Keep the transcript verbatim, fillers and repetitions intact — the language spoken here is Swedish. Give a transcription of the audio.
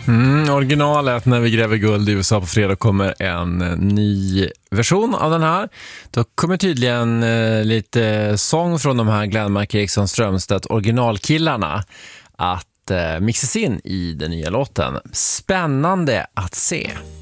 Mm, originalet När vi gräver guld i U S A på fredag kommer en ny version av den här. Då kommer tydligen eh, lite sång från de här Glenmark, Eriksson, Strömstedt originalkillarna att eh, mixas in i den nya låten. Spännande att se.